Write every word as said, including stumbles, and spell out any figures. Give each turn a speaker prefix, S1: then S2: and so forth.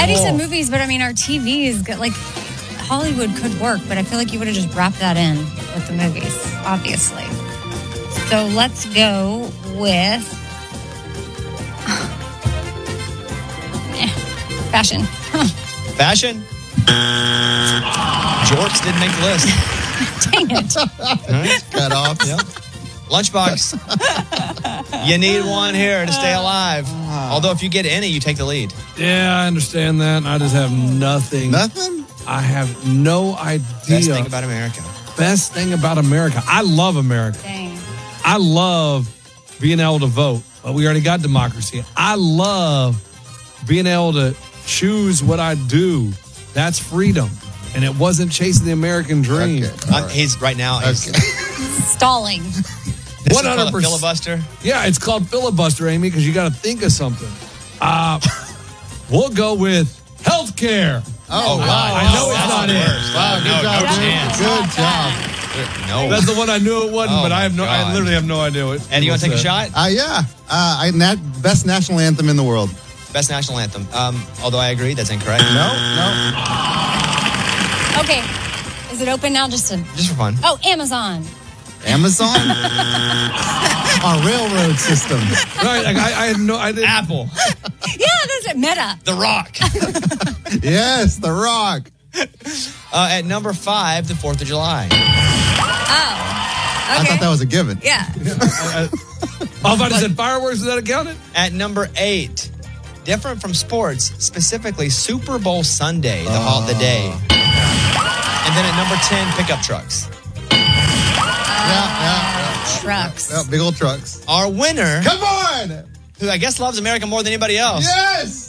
S1: Eddie said movies, but I mean, our T V is good. Like, Hollywood could work, but I feel like you would have just wrapped that in with the movies, obviously. So let's go with fashion.
S2: Fashion? Jorts didn't make the list.
S1: Dang it.
S2: Right.
S3: Cut off.
S2: Yep. Lunchbox. You need one here to stay alive. Although if you get any, you take the lead.
S4: Yeah, I understand that. I just have nothing.
S3: Nothing?
S4: I have no idea.
S2: Best thing about America.
S4: Best thing about America. I love America.
S1: Dang.
S4: I love being able to vote. But we already got democracy. I love being able to choose what I do. That's freedom. And it wasn't chasing the American dream.
S3: Okay.
S2: Um,
S3: Right.
S2: he's right now. He's,
S3: Okay.
S1: Stalling.
S2: This
S4: one hundred
S2: is called a
S4: percent
S2: filibuster.
S4: Yeah, it's called filibuster, Amy, because you got to think of something. Uh, we'll go with healthcare.
S3: Oh,
S2: God.
S4: I know it's
S2: That's
S4: not
S2: the
S4: it.
S2: worst.
S3: Wow, good
S2: no,
S3: job,
S2: no
S3: dude.
S2: chance.
S3: Good job.
S2: No.
S4: That's the one I knew it wasn't,
S2: Oh,
S4: but I have no.
S2: my
S4: I
S2: God.
S4: literally have no idea what.
S2: And you want to take a
S4: people
S2: shot?
S3: Uh, yeah. Uh, I, nat- best national anthem in the world.
S2: Best national anthem. Um, although I agree, that's incorrect.
S3: No, no.
S1: Okay. Is it open now? Just to.
S2: Just for fun.
S1: Oh, Amazon.
S3: Amazon? Our railroad system.
S4: said. Right? Like I, I had no. I didn't.
S2: Apple.
S1: Yeah, that's it. Meta.
S2: The Rock.
S3: Yes, The Rock.
S2: Uh, at number five, the fourth of July.
S1: Oh.
S3: I
S1: Okay.
S3: thought that was a given.
S1: Yeah.
S4: Oh, if I said fireworks, is that accounted?
S2: At number eight, different from sports, specifically Super Bowl Sunday, the, hol- the day. And then at number ten, pickup trucks.
S3: Yeah, yeah,
S1: Trucks.
S3: yeah. Big old trucks.
S2: Our winner,
S3: Come on!
S2: who I guess loves America more than anybody else,
S3: Yes!